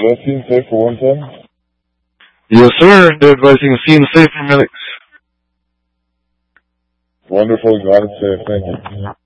that seem safe for 110? Yes, sir. They're advising Scene Safe for medics. Wonderful. Glad it's safe. Thank you.